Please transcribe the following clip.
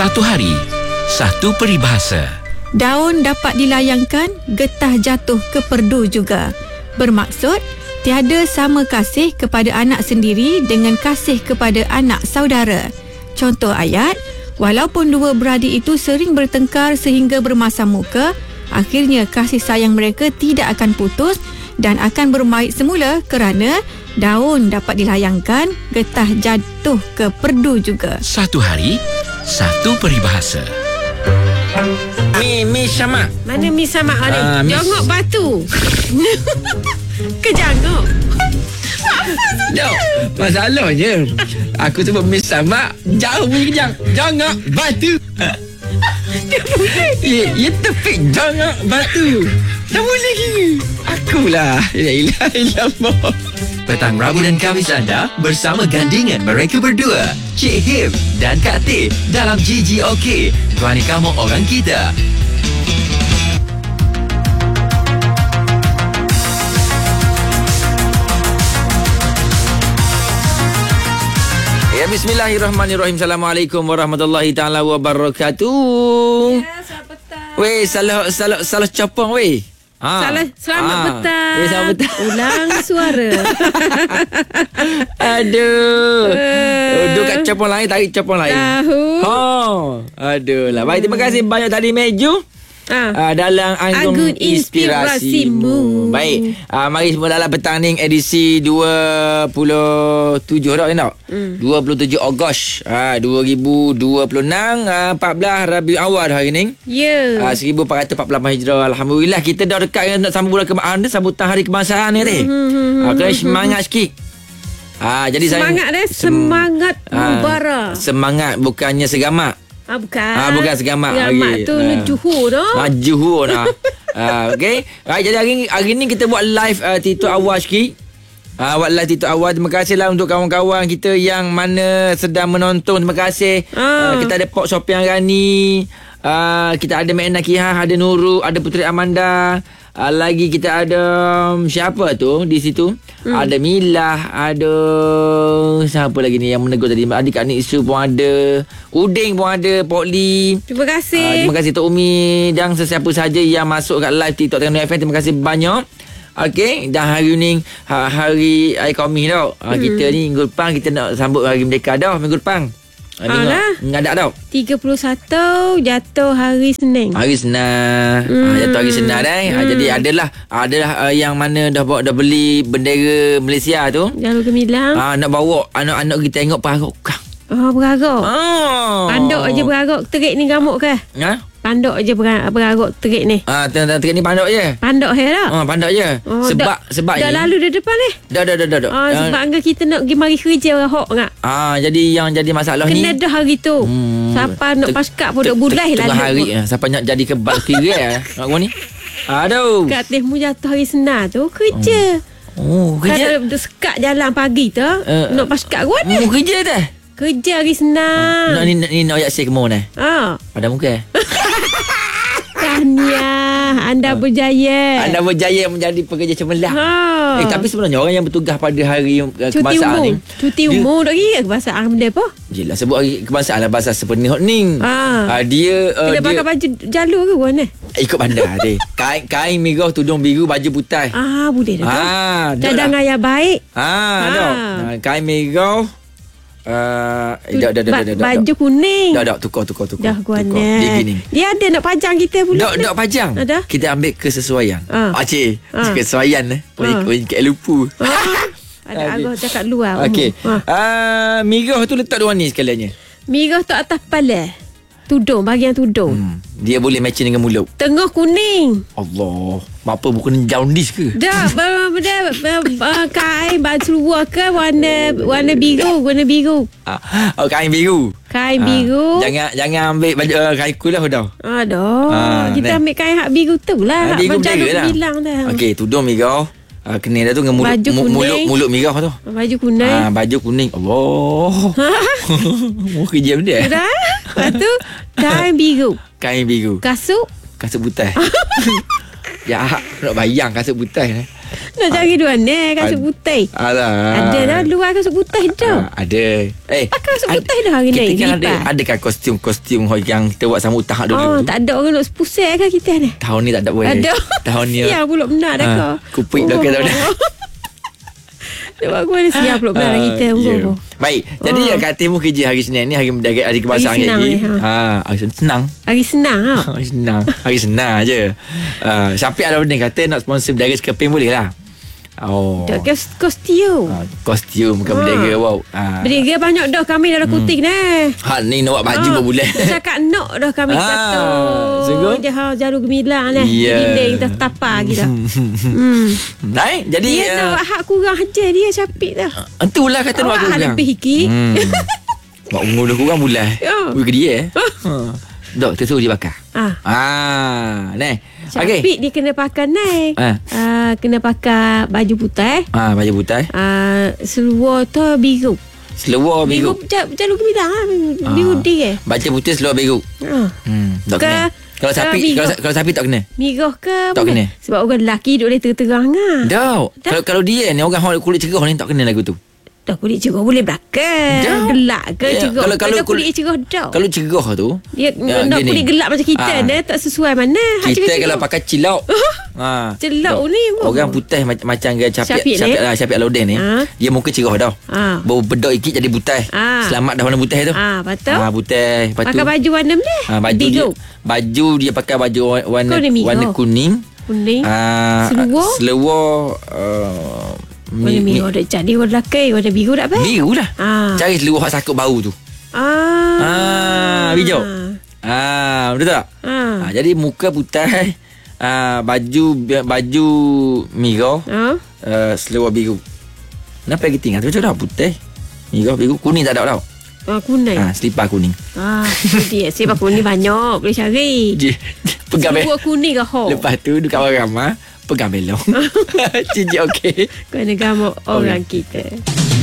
Satu hari, satu peribahasa. Daun dapat dilayangkan, getah jatuh ke perdu juga. Bermaksud, tiada sama kasih kepada anak sendiri dengan kasih kepada anak saudara. Contoh ayat, walaupun dua beradik itu sering bertengkar sehingga bermasam muka, akhirnya kasih sayang mereka tidak akan putus dan akan berbaik semula kerana daun dapat dilayangkan, getah jatuh ke perdu juga. Satu hari, satu peribahasa. Mi Syama. Mana mi sama ni? Jongok batu. Kejangok. Dok, masalahnya aku sebut mi Syama jauh punya kejang. Jongok batu. Ya tepik jongok batu. Tak boleh gini. Akulah. La ilaha illallah. Petang Rabu dan Khamis anda bersama gandingan mereka berdua, Cik Him dan Kak T dalam GGOK. Tuan kamu orang kita. Ya, bismillahirrahmanirrahim. Assalamualaikum warahmatullahi taala wabarakatuh. Ya, selamat petang. Weh, salah copong weh. Selamat petang. Selamat petang. Ulang suara. Aduh. Duduk kat copong lain, tarik copong lain. Tahu. Aduh lah. Baik, terima kasih banyak tadi Meju. Dalam Anggun Inspirasimu. Baik, mari semua dalam petang ni edisi 27 tak? 27 Ogos 2026, 14 Rabiul Awal hari ni. Ya. 1448 Hijrah. Alhamdulillah kita dah dekat nak sambut bulan kebangsaan, sambutan hari kebangsaan ni teh. Kena semangat sikit. Jadi semangat saya semangat mubara. Semangat bukannya segamak. Bukan. Bukan segamak. Segamak tu Juhur dah. Juhur dah. Okey. Jadi hari ni kita buat live Tito Awal sikit. Buat live Tito Awal. Terima kasihlah untuk kawan-kawan kita yang mana sedang menonton. Terima kasih. Kita ada Pok Sopian Rani. Kita ada Mek Nakihah, ada Nurul, ada Puteri Amanda. Lagi kita ada siapa tu di situ? Ada Milah, ada siapa lagi ni yang menegur tadi? Adik Kak Niksu pun ada, Uding pun ada, Pok Lee. Terima kasih. Terima kasih Tok Umi dan sesiapa sahaja yang masuk kat live TikTok Terengganu FM. Terima kasih banyak. Okey, dah hari ni hari Khamis tau. Kita ni minggu depan kita nak sambut hari Merdeka dah, minggu depan. Ngadak tau. 31 jatuh hari Senin. Hari Senin. Jatuh hari Senin dah. Jadi adalah yang mana dah beli bendera Malaysia tu. Jalur Gemilang. Nak bawa anak-anak kita tengok peragak. Beragak. Pandok aja beragak terik ni gamuk ke? Pandok aja beragak terik ni. Terik ni pandok je. Pandok je dah. Pandok je. Sebab dah lalu dah depan ni. Dah. Sebab angga kita nak pergi mari kerja rahok ngak. Jadi yang jadi masalah ni kena dah hari tu. Siapa nak paskak pun duk bulai lalu. Hari siapa nak jadi kebal kira nak gua ni. Aduh. Katihmu jatuh hari Senin tu kerja. Kerja. Kalau sekat jalan pagi tu nak paskak gua ni. Kerja dah. Kerja hari Senin. Ni nak yak ke mana? Pada muka. Tahniah, anda berjaya. Anda berjaya menjadi pekerja cemerlang. Tapi sebenarnya orang yang bertugas pada hari kebangsaan ni, cuti umur dah kira kebangsaan benda apa? Yelah, sebut hari kebangsaan lah bahasa sepenuh ni. Dia kena pakai baju jalur ke mana? Ikut bandar dia. Kain merah, tudung biru, baju putih. Boleh dah. Cadangan yang baik. Kain merah. Baju kuning. Dah tukar. Dah guana. Dia ada nak pajang kita pula. Dak pajang. Ada? Kita ambil kesesuaian. Cik. Kesesuaian Ikut lupu. Ada agak cakap luar. Okey. Mirah tu letak dua ni sekaliannya. Mirah tu atas kepala. Tudung, bahagian tudung. Dia boleh matching dengan mulut. Tengah kuning. Allah. Apa bukan jaundice ke? Dah, kain baju seluar ke warna biru. Kain biru. Kain biru. Jangan ambil baju kain cool lah dah. Kita ambil kain hak biru tu lah. Biru berjaya lah. Bilang dah. Okey, tudung mirah. Kena dah tu dengan mulut mirah tu. Baju kuning. Baju kuning. Allah. Mau kerja benda. Dah. Lepas tu kain biru. Kain biru. Kasut putih. Ya, nak bayang kasut putih. Nak cari dua ni kasut putih. Alah. Ada dah luar kasut putih dah. Ada. Pakai kasut putih dah hari ni. Kita kan adakah kostum-kostum yang kita buat sambutan dulu? Tak ada orang nak sepusat kan kita ni. Tahun ni tak ada boleh. Ada. Tahun ni. Siap pula benar dah kau. Kupik dah kata dah. Sebab aku ada siap pula benar kita. Baik. Jadi katimu kerja hari Senin ni, hari kebangsaan lagi. Senang. Hari senang Hari senang. Hari senang je. Siapa ada benda kata nak sponsor berniaga sekeping boleh lah. Kostum. Kostum bukan berniaga. Wow. Berniaga banyak dah kami dalam kuting ni. Ni nak buat baju pun boleh. Cakap nak dah kami kata. Sungguh? Jarum gemilang ni. Dinding tertapar kita. Naik. Jadi dia nak buat hak kurang aja dia capik dah. Itulah kata nak kurang. Awak lebih hiki. Mak umur dah kurang bulan. Pergi ke dia. Dok, tu dia bakar. Ni. Capik dia kena pakai ni. Kena pakai baju putih. Baju putih. Seluar tu biru. Seluar biru. Jalur gemilang biru dia. Baju putih seluar biru. Tak kena. Kalau sapi tak kena. Mirah ke? Tak kena. Sebab orang lelaki duk boleh terang ah. Kalau dia ni orang kulit cerah ni tak kena lagu tu. Dah kulit cerah boleh belakang. Gelap ke cerah? Kalau kulit cerah dah. Kalau cerah tu dia nak kulit gelap macam kita ni tak sesuai mana. Kita kalau pakai cilauk. Cilauk ni orang putih macam gaya Syafiq Alaudin ni. Dia muka cerah dah. Baru bedok ikit jadi putih. Selamat dah warna putih tu. Betul. Putih. Pakai baju warna mana? Baju dia pakai baju warna kuning. Seluar warna biru dah jadi warna lelaki. Warna biru tak apa? Biru lah. Cari seluar sakut bau tu. Hijau. Betul tak? Jadi muka putih, baju merah, seluar biru. Kenapa lagi tinggal? Macam dah putih, merah, biru, kuning tak ada tau. Kuning. Selipar kuning. Dia selipar kuning banyak boleh cari. Pegang seluar kuning ke ho? Lepas tu dekat orang pegang belong. Cincin okey. Kena gamuk orang kita.